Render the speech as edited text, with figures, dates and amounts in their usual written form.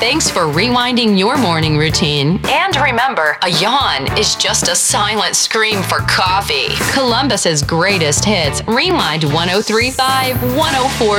Thanks for rewinding your morning routine. And remember, a yawn is just a silent scream for coffee. Columbus's greatest hits, Rewind 103.5, 104.